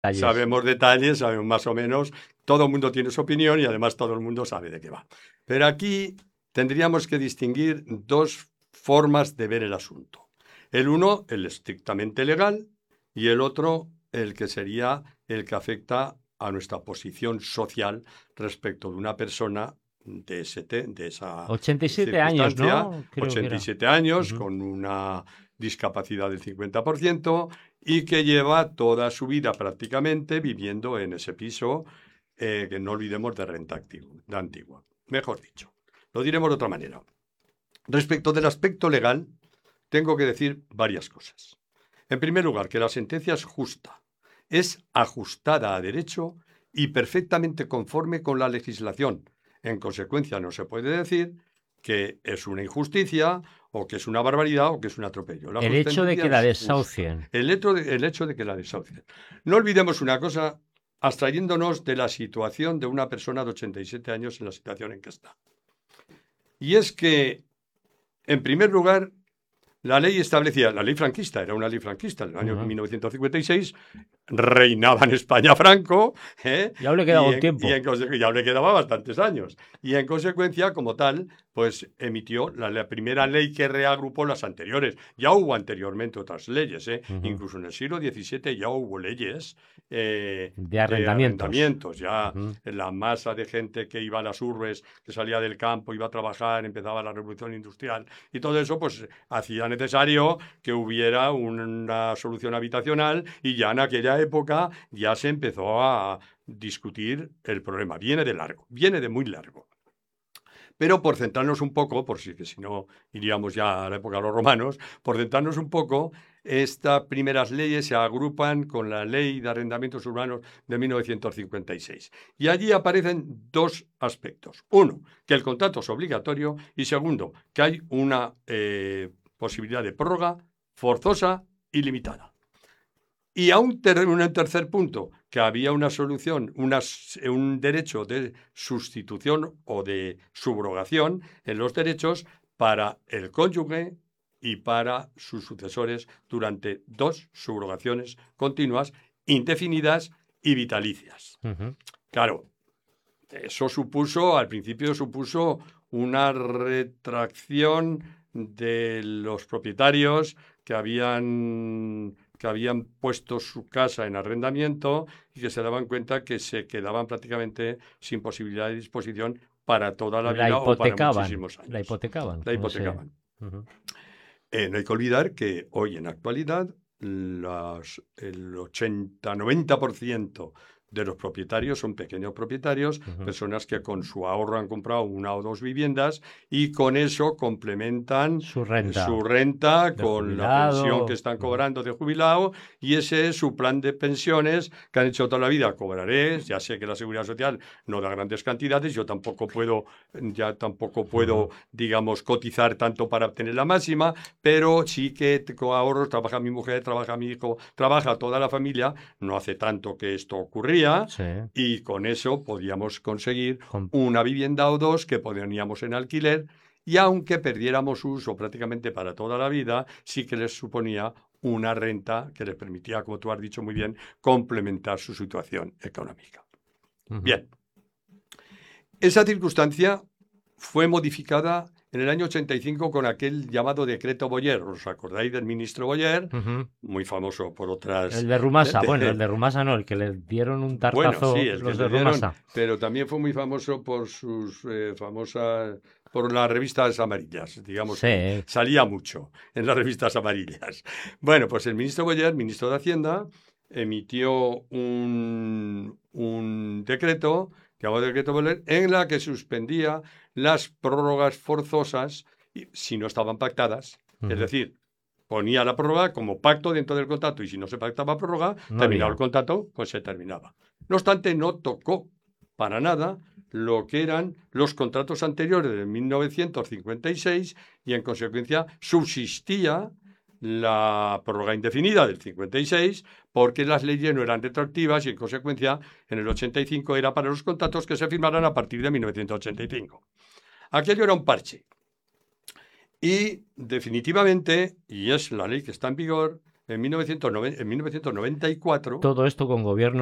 sabemos detalles, sabemos más o menos, todo el mundo tiene su opinión y además todo el mundo sabe de qué va. Pero aquí tendríamos que distinguir dos formas de ver el asunto. El uno, el estrictamente legal, y el otro, el que sería el que afecta a nuestra posición social respecto de una persona de esa 87 años, circunstancia, ¿no? Creo que era. 87 años, Ujú. con una discapacidad del 50% y que lleva toda su vida prácticamente viviendo en ese piso, que no olvidemos de renta de antigua. Mejor dicho, lo diremos de otra manera. Respecto del aspecto legal, tengo que decir varias cosas. En primer lugar, que la sentencia es justa, es ajustada a derecho y perfectamente conforme con la legislación. En consecuencia, no se puede decir que es una injusticia o que es una barbaridad o que es un atropello. La El hecho de sentencia que la es justa. desahucien. El hecho de que la desahucien. No olvidemos una cosa, abstrayéndonos de la situación de una persona de 87 años en la situación en que está. Y es que, en primer lugar, la ley establecía, la ley franquista, era una ley franquista, en el año 1956, reinaba en España Franco, Ya le quedaba un tiempo. ya le quedaba bastantes años. Y en consecuencia, como tal, pues emitió la primera ley que reagrupó las anteriores. Ya hubo anteriormente otras leyes, incluso en el siglo XVII ya hubo leyes De de arrendamientos. arrendamientos. Ya la masa de gente que iba a las urbes, que salía del campo, iba a trabajar, empezaba la revolución industrial y todo eso, pues hacía necesario que hubiera una solución habitacional y ya en aquella época ya se empezó a discutir el problema. Viene de largo, viene de muy largo. Pero por centrarnos un poco, por si no iríamos ya a la época de los romanos, por centrarnos un poco, estas primeras leyes se agrupan con la Ley de Arrendamientos Urbanos de 1956. Y allí aparecen dos aspectos. Uno, que el contrato es obligatorio y segundo, que hay una posibilidad de prórroga forzosa y limitada. Y un tercer punto, que había una solución, un derecho de sustitución o de subrogación en los derechos para el cónyuge y para sus sucesores durante 2 subrogaciones continuas, indefinidas y vitalicias. Claro, eso al principio supuso una retracción de los propietarios que habían puesto su casa en arrendamiento y que se daban cuenta que se quedaban prácticamente sin posibilidad de disposición para toda la La vida o para hipotecaban. muchísimos La años. hipotecaban. La Con ese... hipotecaban. No hay que olvidar que hoy en la actualidad el 80-90% de los propietarios son pequeños propietarios, personas que con su ahorro han comprado 1 o 2 viviendas y con eso complementan su renta con la pensión que están cobrando de jubilado y ese es su plan de pensiones que han hecho toda la vida. Cobraré, ya sé que la Seguridad Social no da grandes cantidades, yo tampoco puedo, digamos, cotizar tanto para obtener la máxima, pero sí que con ahorros trabaja mi mujer, trabaja mi hijo, trabaja toda la familia, no hace tanto que esto ocurría y con eso podíamos conseguir una vivienda o 2 que poníamos en alquiler y aunque perdiéramos uso prácticamente para toda la vida, sí que les suponía una renta que les permitía, como tú has dicho muy bien, complementar su situación económica. Bien, esa circunstancia fue modificada en el año 85 con aquel llamado decreto Boyer. ¿Os acordáis del ministro Boyer? Muy famoso por otras... El de Rumasa, bueno, el de Rumasa no, el que le dieron un tartazo los de Rumasa. Pero también fue muy famoso por sus por las revistas amarillas, digamos que salía mucho en las revistas amarillas. Bueno, pues el ministro Boyer, ministro de Hacienda, emitió un decreto llamado decreto Boyer, en la que suspendía las prórrogas forzosas si no estaban pactadas, es decir, ponía la prórroga como pacto dentro del contrato y si no se pactaba prórroga, terminado el contrato, pues se terminaba. No obstante, no tocó para nada lo que eran los contratos anteriores de 1956 y en consecuencia subsistía la prórroga indefinida del 56 porque las leyes no eran retroactivas y en consecuencia en el 85 era para los contratos que se firmaran a partir de 1985. Aquello era un parche. Y definitivamente, y es la ley que está en vigor, en 1994. Todo esto con gobierno